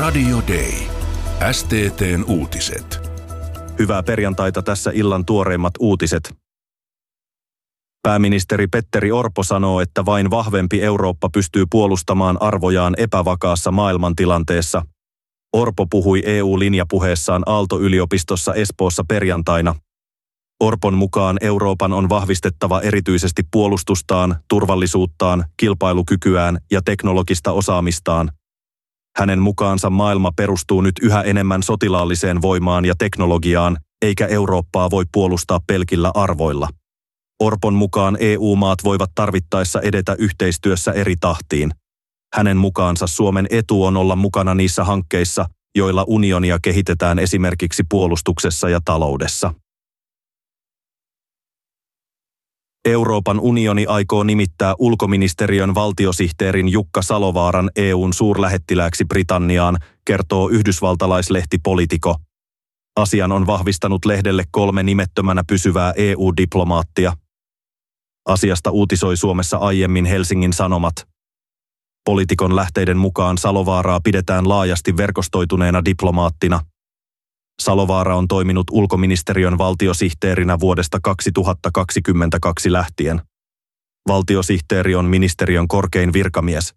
Radio Day. STT:n uutiset. Hyvää perjantaita, tässä illan tuoreimmat uutiset. Pääministeri Petteri Orpo sanoo, että vain vahvempi Eurooppa pystyy puolustamaan arvojaan epävakaassa maailmantilanteessa. Orpo puhui EU-linjapuheessaan Aalto-yliopistossa Espoossa perjantaina. Orpon mukaan Euroopan on vahvistettava erityisesti puolustustaan, turvallisuuttaan, kilpailukykyään ja teknologista osaamistaan. Hänen mukaansa maailma perustuu nyt yhä enemmän sotilaalliseen voimaan ja teknologiaan, eikä Eurooppaa voi puolustaa pelkillä arvoilla. Orpon mukaan EU-maat voivat tarvittaessa edetä yhteistyössä eri tahtiin. Hänen mukaansa Suomen etu on olla mukana niissä hankkeissa, joilla unionia kehitetään esimerkiksi puolustuksessa ja taloudessa. Euroopan unioni aikoo nimittää ulkoministeriön valtiosihteerin Jukka Salovaaran EU:n suurlähettilääksi Britanniaan, kertoo yhdysvaltalaislehti Politico. Asian on vahvistanut lehdelle 3 nimettömänä pysyvää EU-diplomaattia. Asiasta uutisoi Suomessa aiemmin Helsingin Sanomat. Politikon lähteiden mukaan Salovaaraa pidetään laajasti verkostoituneena diplomaattina. Salovaara on toiminut ulkoministeriön valtiosihteerinä vuodesta 2022 lähtien. Valtiosihteeri on ministeriön korkein virkamies.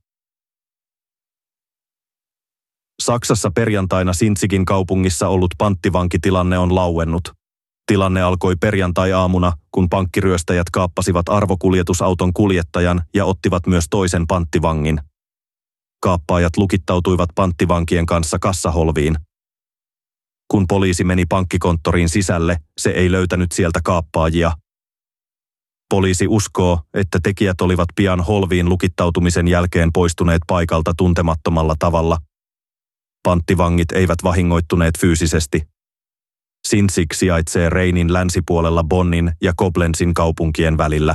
Saksassa perjantaina Sinzigin kaupungissa ollut panttivankitilanne on lauennut. Tilanne alkoi perjantai-aamuna, kun pankkiryöstäjät kaappasivat arvokuljetusauton kuljettajan ja ottivat myös toisen panttivangin. Kaappaajat lukittautuivat panttivankien kanssa kassaholviin. Kun poliisi meni pankkikonttoriin sisälle, se ei löytänyt sieltä kaappaajia. Poliisi uskoo, että tekijät olivat pian holviin lukittautumisen jälkeen poistuneet paikalta tuntemattomalla tavalla. Panttivangit eivät vahingoittuneet fyysisesti. Sinzig sijaitsee Reinin länsipuolella Bonnin ja Koblenzin kaupunkien välillä.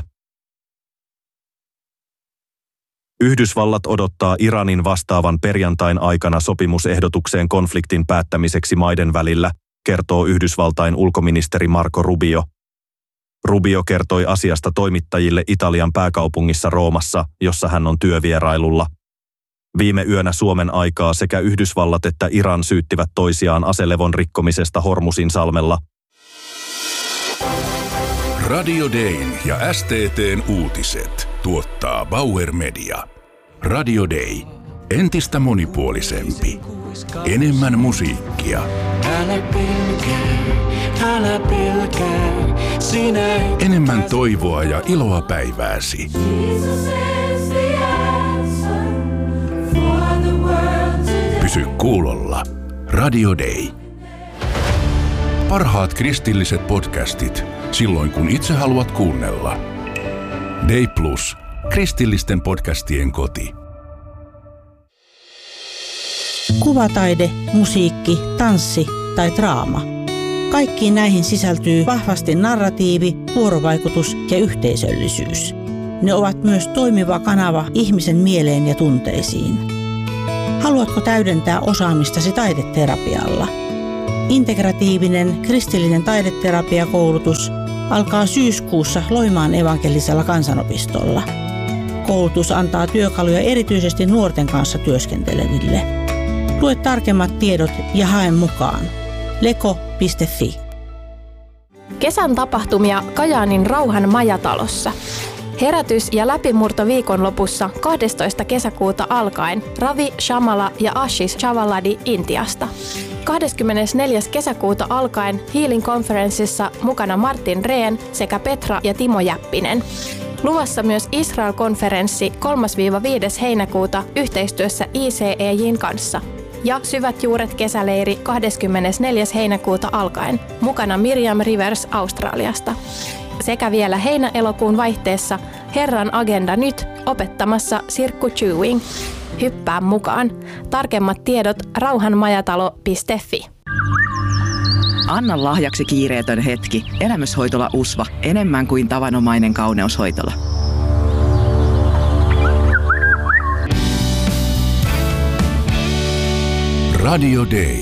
Yhdysvallat odottaa Iranin vastaavan perjantain aikana sopimusehdotukseen konfliktin päättämiseksi maiden välillä, kertoo Yhdysvaltain ulkoministeri Marco Rubio. Rubio kertoi asiasta toimittajille Italian pääkaupungissa Roomassa, jossa hän on työvierailulla. Viime yönä Suomen aikaa sekä Yhdysvallat että Iran syyttivät toisiaan aselevon rikkomisesta Hormusin salmella. Radio Dayn ja STT:n uutiset tuottaa Bauer Media. Radio Day. Entistä monipuolisempi. Enemmän musiikkia. Älä pelkää, enemmän toivoa ja iloa päivääsi. Pysy kuulolla. Radio Day. Parhaat kristilliset podcastit silloin kun itse haluat kuunnella. Day Plus. Kristillisten podcastien koti. Kuvataide, musiikki, tanssi tai draama. Kaikkiin näihin sisältyy vahvasti narratiivi, vuorovaikutus ja yhteisöllisyys. Ne ovat myös toimiva kanava ihmisen mieleen ja tunteisiin. Haluatko täydentää osaamistasi taideterapialla? Integratiivinen kristillinen taideterapiakoulutus alkaa syyskuussa Loimaan evankelisella kansanopistolla. Koulutus antaa työkaluja erityisesti nuorten kanssa työskenteleville. Lue tarkemmat tiedot ja hae mukaan. leko.fi. Kesän tapahtumia Kajaanin Rauhan majatalossa. Herätys- ja läpimurto viikonlopussa 12. kesäkuuta alkaen Ravi Shamala ja Ashish Chavaladi Intiasta. 24. kesäkuuta alkaen Healing Conferenceissa mukana Martin Rehn sekä Petra ja Timo Jäppinen. Luvassa myös Israel-konferenssi 3-5. heinäkuuta yhteistyössä ICEJ:n kanssa. Ja Syvät juuret kesäleiri 24. heinäkuuta alkaen. Mukana Miriam Rivers Australiasta. Sekä vielä heinä-elokuun vaihteessa Herran agenda nyt opettamassa Sirkku Chewing. Hyppää mukaan. Tarkemmat tiedot rauhanmajatalo.fi. Anna lahjaksi kiireetön hetki. Elämyshoitola USVA. Enemmän kuin tavanomainen kauneushoitola. Radio Day.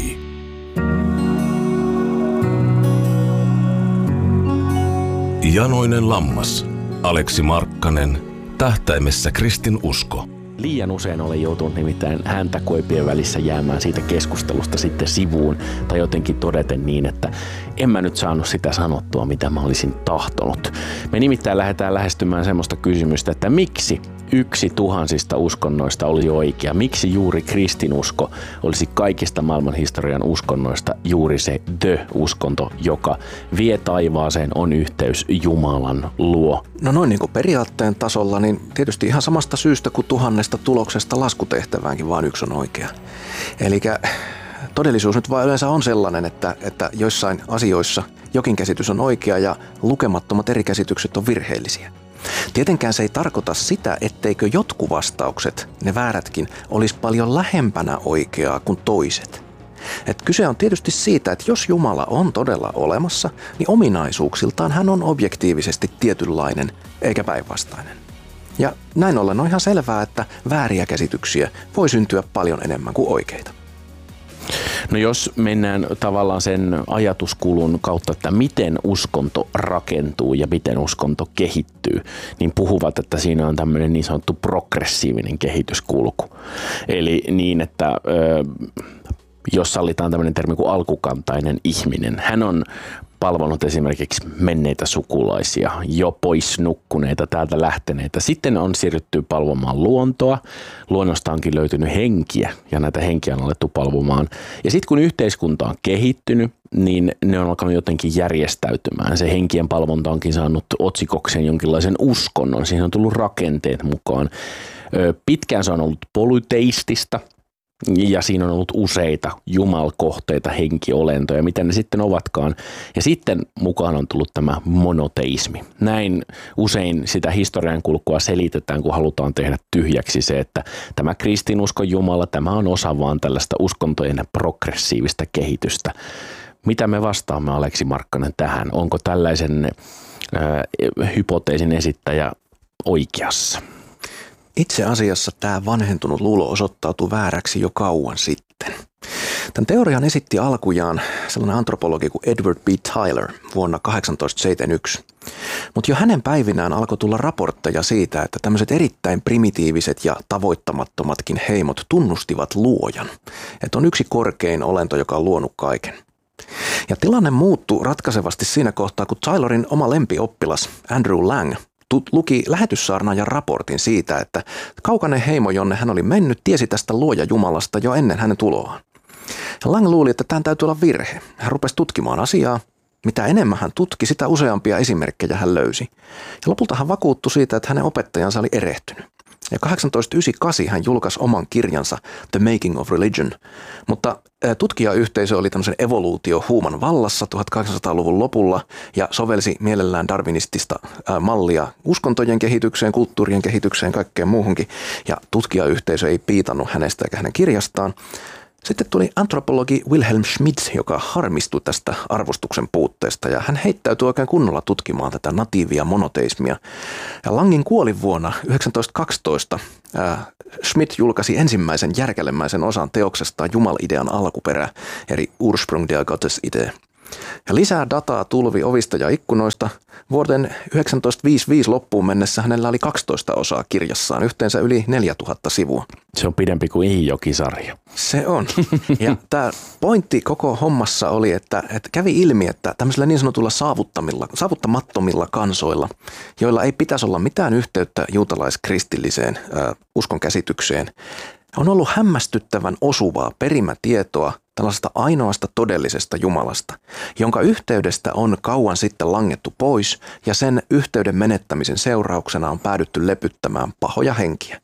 Janoinen lammas. Aleksi Markkanen. Tähtäimessä kristin usko. Liian usein olen joutunut nimittäin häntä koipien välissä jäämään siitä keskustelusta sitten sivuun tai jotenkin todeten niin, että en mä nyt saanut sitä sanottua, mitä mä olisin tahtonut. Me nimittäin lähdetään lähestymään semmoista kysymystä, että miksi yksi tuhansista uskonnoista oli oikea? Miksi juuri kristinusko olisi kaikista maailman historian uskonnoista juuri se the-uskonto, joka vie taivaaseen, on yhteys Jumalan luo? No noin niin kuin periaatteen tasolla, niin tietysti ihan samasta syystä kuin 1000 tuloksesta laskutehtäväänkin vaan yksi on oikea. Eli todellisuus nyt vaan yleensä on sellainen, että joissain asioissa jokin käsitys on oikea ja lukemattomat eri käsitykset on virheellisiä. Tietenkään se ei tarkoita sitä, etteikö jotkut vastaukset, ne väärätkin, olisi paljon lähempänä oikeaa kuin toiset. Kyse on tietysti siitä, että jos Jumala on todella olemassa, niin ominaisuuksiltaan hän on objektiivisesti tietynlainen eikä päinvastainen. Ja näin ollen on ihan selvää, että vääriä käsityksiä voi syntyä paljon enemmän kuin oikeita. No jos mennään tavallaan sen ajatuskulun kautta, että miten uskonto rakentuu ja miten uskonto kehittyy, niin puhuvat, että siinä on tämmöinen niin sanottu progressiivinen kehityskulku. Eli niin, että jos sallitaan tämmöinen termi kuin alkukantainen ihminen, hän on palvonut esimerkiksi menneitä sukulaisia, jo pois nukkuneita, täältä lähteneitä. Sitten on siirrytty palvomaan luontoa. Luonnosta onkin löytynyt henkiä ja näitä henkiä on alettu palvomaan. Ja sitten kun yhteiskunta on kehittynyt, niin ne on alkanut jotenkin järjestäytymään. Se henkien palvonta onkin saanut otsikokseen jonkinlaisen uskonnon. Siihen on tullut rakenteet mukaan. Pitkään se on ollut polyteistista. Ja siinä on ollut useita jumalkohteita, henkiolentoja, mitä ne sitten ovatkaan. Ja sitten mukaan on tullut tämä monoteismi. Näin usein sitä historian kulkua selitetään, kun halutaan tehdä tyhjäksi se, että tämä kristinuskon Jumala, tämä on osa vaan tällaista uskontojen progressiivista kehitystä. Mitä me vastaamme, Aleksi Markkanen, tähän? Onko tällaisen hypoteesin esittäjä oikeassa? Itse asiassa tämä vanhentunut luulo osoittautui vääräksi jo kauan sitten. Tämän teorian esitti alkujaan sellainen antropologi kuin Edward B. Tyler vuonna 1871. Mutta jo hänen päivinään alkoi tulla raportteja siitä, että tämmöiset erittäin primitiiviset ja tavoittamattomatkin heimot tunnustivat luojan. Että on yksi korkein olento, joka on luonut kaiken. Ja tilanne muuttui ratkaisevasti siinä kohtaa, kun Tylerin oma lempioppilas Andrew Lang luki lähetyssaarnaajan raportin siitä, että kaukainen heimo, jonne hän oli mennyt, tiesi tästä luoja Jumalasta jo ennen hänen tuloaan. Lang luuli, että tämän täytyy olla virhe. Hän rupesi tutkimaan asiaa. Mitä enemmän hän tutki, sitä useampia esimerkkejä hän löysi. Ja lopulta hän vakuuttui siitä, että hänen opettajansa oli erehtynyt. Ja 1898 hän julkaisi oman kirjansa The Making of Religion, mutta tutkijayhteisö oli tämmöisen evoluutiohuuman vallassa 1800-luvun lopulla ja sovelsi mielellään darwinistista mallia uskontojen kehitykseen, kulttuurien kehitykseen, kaikkeen muuhunkin. Ja tutkijayhteisö ei piitannut hänestä eikä hänen kirjastaan. Sitten tuli antropologi Wilhelm Schmidt, joka harmistui tästä arvostuksen puutteesta ja hän heittäytyi oikein kunnolla tutkimaan tätä natiivia monoteismia. Ja Langin kuolivuonna 1912 Schmidt julkaisi ensimmäisen järkälemäisen osan teoksestaan Jumalidean alkuperä, eli Ursprung der Gottesidee. Ja lisää dataa tulvi ovista ja ikkunoista. Vuoden 1955 loppuun mennessä hänellä oli 12 osaa kirjassaan, yhteensä yli 4000 sivua. Se on pidempi kuin Ihijoki-sarja. Se on. Ja tämä pointti koko hommassa oli, että kävi ilmi, että tämmöisillä niin sanotuilla saavuttamattomilla kansoilla, joilla ei pitäisi olla mitään yhteyttä juutalaiskristilliseen uskonkäsitykseen, on ollut hämmästyttävän osuvaa perimätietoa tällaisesta ainoasta todellisesta Jumalasta, jonka yhteydestä on kauan sitten langettu pois ja sen yhteyden menettämisen seurauksena on päädytty lepyttämään pahoja henkiä.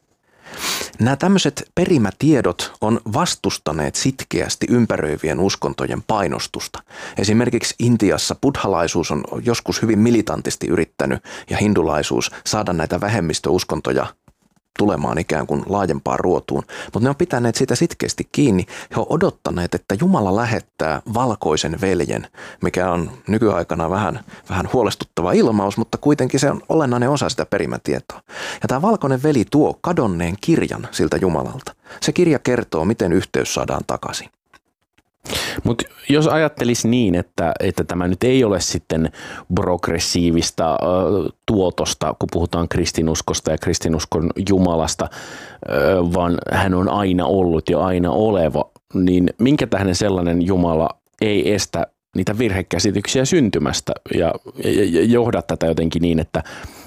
Nämä tämmöiset perimätiedot on vastustaneet sitkeästi ympäröivien uskontojen painostusta. Esimerkiksi Intiassa buddhalaisuus on joskus hyvin militantisti yrittänyt ja hindulaisuus saada näitä vähemmistöuskontoja tulemaan ikään kuin laajempaan ruotuun, mutta ne on pitäneet siitä sitkeästi kiinni. He on odottaneet, että Jumala lähettää valkoisen veljen, mikä on nykyaikana vähän huolestuttava ilmaus, mutta kuitenkin se on olennainen osa sitä perimätietoa. Ja tämä valkoinen veli tuo kadonneen kirjan siltä Jumalalta. Se kirja kertoo, miten yhteys saadaan takaisin. Mutta jos ajattelisi niin, että tämä nyt ei ole sitten progressiivista tuotosta, kun puhutaan kristinuskosta ja kristinuskon Jumalasta, vaan hän on aina ollut ja aina oleva, niin minkä tähden sellainen Jumala ei estä niitä virhekäsityksiä syntymästä ja johda tätä jotenkin niin, että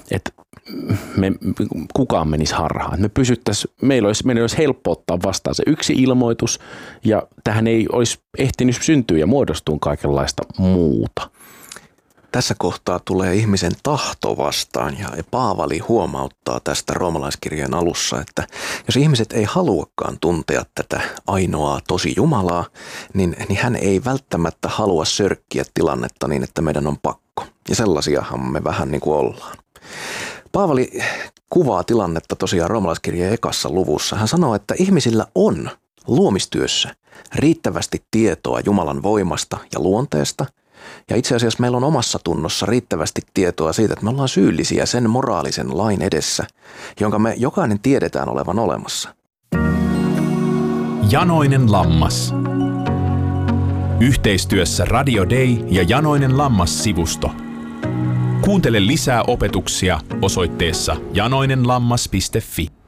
kukaan menisi harhaan. Meillä olisi helppo ottaa vastaan se yksi ilmoitus ja tähän ei olisi ehtinyt syntyä ja muodostua kaikenlaista muuta. Tässä kohtaa tulee ihmisen tahto vastaan ja Paavali huomauttaa tästä roomalaiskirjeen alussa, että jos ihmiset ei haluakaan tuntea tätä ainoaa tosi Jumalaa, niin hän ei välttämättä halua sörkkiä tilannetta niin, että meidän on pakko. Ja sellaisiahan me vähän niin kuin ollaan. Paavali kuvaa tilannetta tosiaan roomalaiskirjeen ekassa luvussa. Hän sanoo, että ihmisillä on luomistyössä riittävästi tietoa Jumalan voimasta ja luonteesta. Ja itse asiassa meillä on omassa tunnossa riittävästi tietoa siitä, että me ollaan syyllisiä sen moraalisen lain edessä, jonka me jokainen tiedetään olevan olemassa. Janoinen lammas. Yhteistyössä Radio Day ja Janoinen lammas-sivusto. Kuuntele lisää opetuksia osoitteessa janoinenlammas.fi.